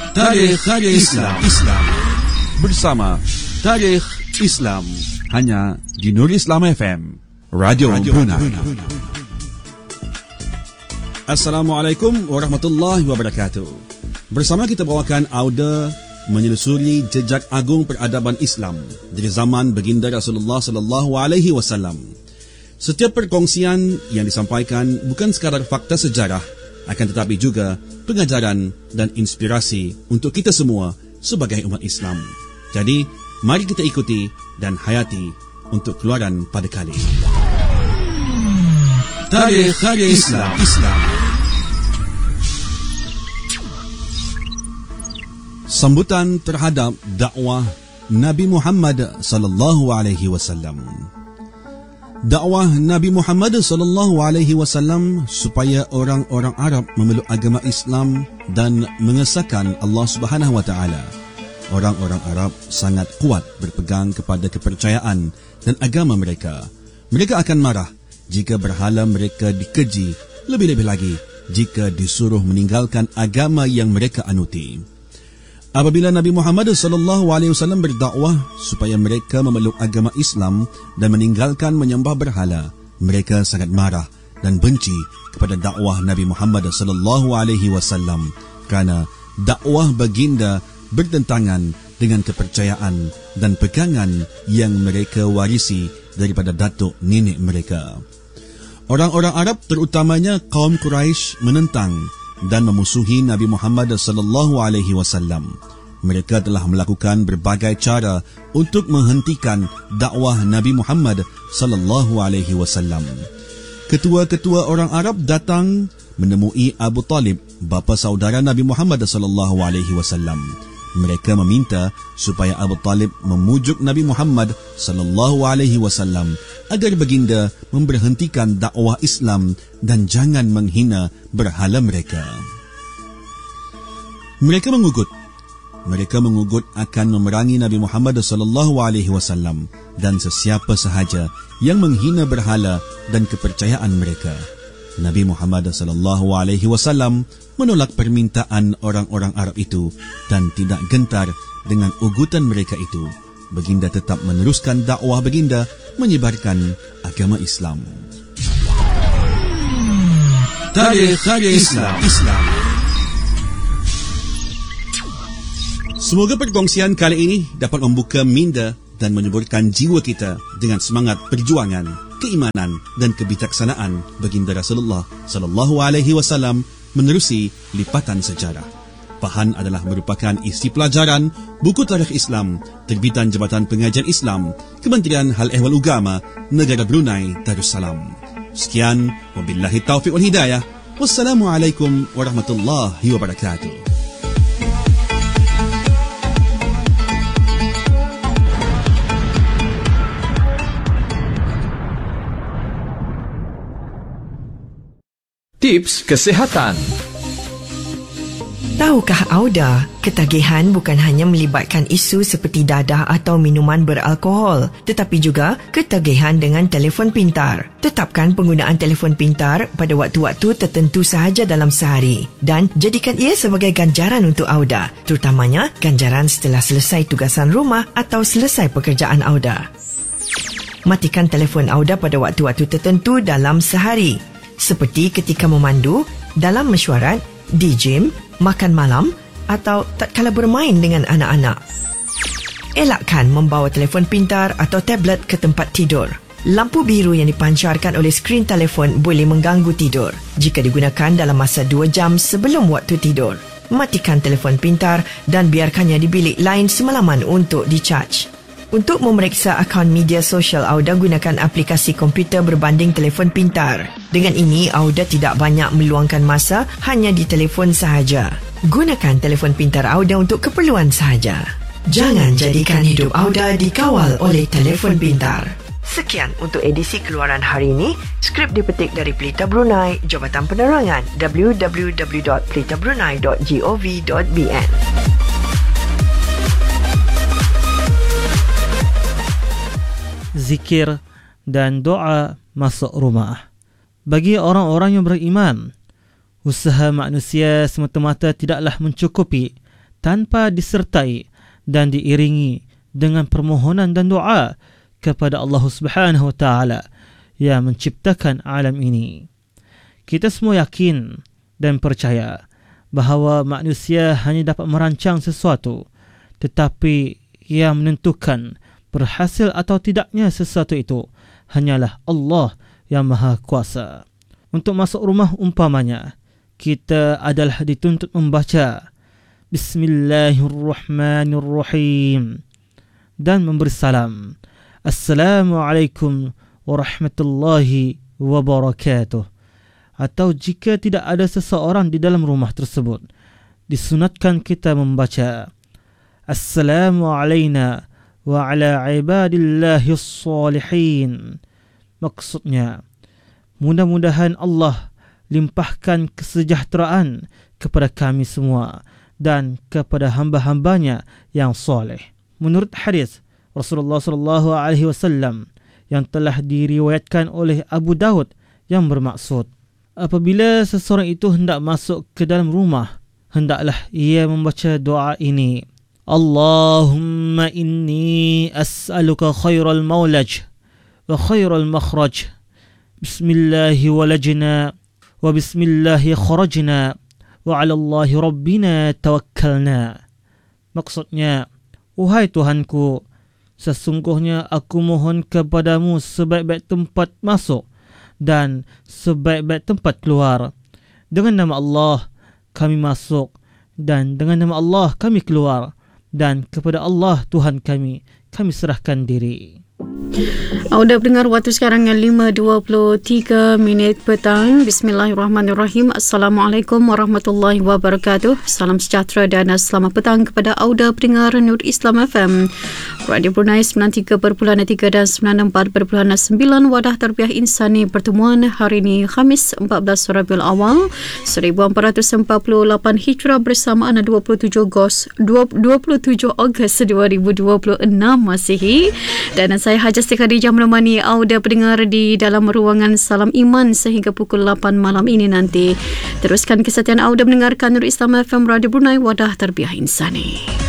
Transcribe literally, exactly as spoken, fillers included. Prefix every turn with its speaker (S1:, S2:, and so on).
S1: Tarikh Islam Islam bersama Tarikh Islam hanya di Nur Islam F M Radio, Radio Brunei. Assalamualaikum warahmatullahi wabarakatuh. Bersama kita bawakan audio menyelusuri jejak agung peradaban Islam dari zaman baginda Rasulullah sallallahu alaihi wasallam. Setiap perkongsian yang disampaikan bukan sekadar fakta sejarah, akan tetapi juga pengajaran dan inspirasi untuk kita semua sebagai umat Islam. Jadi, mari kita ikuti dan hayati untuk keluaran pada kali. Tarikh Islam Islam. Sambutan terhadap dakwah Nabi Muhammad sallallahu alaihi wasallam. Dakwah Nabi Muhammad sallallahu alaihi wasallam supaya orang-orang Arab memeluk agama Islam dan mengesahkan Allah Subhanahu wa taala. Orang-orang Arab sangat kuat berpegang kepada kepercayaan dan agama mereka. Mereka akan marah jika berhala mereka dikeji, lebih-lebih lagi jika disuruh meninggalkan agama yang mereka anuti. Apabila Nabi Muhammad sallallahu alaihi wasallam berdakwah supaya mereka memeluk agama Islam dan meninggalkan menyembah berhala, mereka sangat marah dan benci kepada dakwah Nabi Muhammad sallallahu alaihi wasallam kerana dakwah baginda bertentangan dengan kepercayaan dan pegangan yang mereka warisi daripada datuk nenek mereka. Orang-orang Arab, terutamanya kaum Quraisy, menentang dan memusuhi Nabi Muhammad sallallahu alaihi wasallam. Mereka telah melakukan berbagai cara untuk menghentikan dakwah Nabi Muhammad sallallahu alaihi wasallam. Ketua-ketua orang Arab datang menemui Abu Talib, bapa saudara Nabi Muhammad sallallahu alaihi wasallam. Mereka meminta supaya Abu Talib memujuk Nabi Muhammad sallallahu alaihi wasallam agar baginda memberhentikan dakwah Islam dan jangan menghina berhala mereka. Mereka mengugut. Mereka mengugut akan memerangi Nabi Muhammad sallallahu alaihi wasallam dan sesiapa sahaja yang menghina berhala dan kepercayaan mereka. Nabi Muhammad sallallahu alaihi wasallam menolak permintaan orang-orang Arab itu dan tidak gentar dengan ugutan mereka itu. Baginda tetap meneruskan dakwah baginda menyebarkan agama Islam. Tarikh Islam Islam. Semoga perkongsian kali ini dapat membuka minda dan menyuburkan jiwa kita dengan semangat perjuangan, keimanan dan kebijaksanaan baginda Rasulullah sallallahu alaihi wasallam menerusi lipatan sejarah. Bahan adalah merupakan isi pelajaran buku Tarikh Islam terbitan Jabatan Pengajian Islam, Kementerian Hal Ehwal Ugama, Negara Brunei Darussalam. Sekian, wabillahi taufiq wal hidayah. Wassalamualaikum warahmatullahi wabarakatuh.
S2: Tips kesihatan.
S3: Tahukah Auda, ketagihan bukan hanya melibatkan isu seperti dadah atau minuman beralkohol, tetapi juga ketagihan dengan telefon pintar. Tetapkan penggunaan telefon pintar pada waktu-waktu tertentu sahaja dalam sehari dan jadikan ia sebagai ganjaran untuk Auda, terutamanya ganjaran setelah selesai tugasan rumah atau selesai pekerjaan Auda. Matikan telefon Auda pada waktu-waktu tertentu dalam sehari, seperti ketika memandu, dalam mesyuarat, di gym, makan malam atau tatkala bermain dengan anak-anak. Elakkan membawa telefon pintar atau tablet ke tempat tidur. Lampu biru yang dipancarkan oleh skrin telefon boleh mengganggu tidur jika digunakan dalam masa dua jam sebelum waktu tidur. Matikan telefon pintar dan biarkannya di bilik lain semalaman untuk dicaj. Untuk memeriksa akaun media sosial Auda, gunakan aplikasi komputer berbanding telefon pintar. Dengan ini, Auda tidak banyak meluangkan masa hanya di telefon sahaja. Gunakan telefon pintar Auda untuk keperluan sahaja. Jangan jadikan hidup Auda dikawal oleh telefon pintar. Sekian untuk edisi keluaran hari ini. Skrip dipetik dari Pelita Brunei, Jabatan Penerangan, w w w dot pelita brunei dot gov dot b n.
S4: Zikir dan doa masuk rumah. Bagi orang-orang yang beriman, usaha manusia semata-mata tidaklah mencukupi tanpa disertai dan diiringi dengan permohonan dan doa kepada Allah Subhanahu wa taala yang menciptakan alam ini. Kita semua yakin dan percaya bahawa manusia hanya dapat merancang sesuatu, tetapi yang menentukan berhasil atau tidaknya sesuatu itu hanyalah Allah yang Maha Kuasa. Untuk masuk rumah umpamanya, kita adalah dituntut membaca Bismillahirrahmanirrahim dan memberi salam. Assalamualaikum warahmatullahi wabarakatuh. Atau jika tidak ada seseorang di dalam rumah tersebut, disunatkan kita membaca Assalamu alayna wa ala ibadillahis salihin. Maksudnya, mudah-mudahan Allah limpahkan kesejahteraan kepada kami semua dan kepada hamba-hambanya yang soleh. Menurut hadis Rasulullah sallallahu alaihi wasallam yang telah diriwayatkan oleh Abu Daud yang bermaksud, apabila seseorang itu hendak masuk ke dalam rumah, hendaklah ia membaca doa ini. Allahumma inni as'aluka khairal maulaj wa khairal makhraj. Bismillahi walajna wa bismillahi kharajna wa ala Allahi rabbina tawakkalna. Maksudnya, wahai Tuhanku, sesungguhnya aku mohon kepadamu sebaik-baik tempat masuk dan sebaik-baik tempat keluar. Dengan nama Allah kami masuk dan dengan nama Allah kami keluar, dan kepada Allah Tuhan kami kami serahkan diri.
S2: Auda pendengar, waktu sekarang lima dua puluh tiga minit petang. Bismillahirrahmanirrahim. Assalamualaikum warahmatullahi wabarakatuh. Salam sejahtera dan selamat petang kepada Auda pendengar Nur Islam F M, Radio Brunei sembilan puluh tiga perpuluhan tiga dan sembilan puluh empat perpuluhan sembilan, Wadah Tarbiyah Insani. Pertemuan hari ini Khamis empat belas Rabiul Awal seribu empat ratus empat puluh lapan Hijrah bersamaan dua puluh tujuh Ogos dua puluh tujuh Ogos dua ribu dua puluh enam Masihi. Dan saya Haji Siti Khadijah menemani Auda pendengar di dalam ruangan Salam Iman sehingga pukul lapan malam ini nanti. Teruskan kesetiaan Auda mendengarkan Nur Islam F M, Radio Brunei, Wadah Tarbiyah Insani.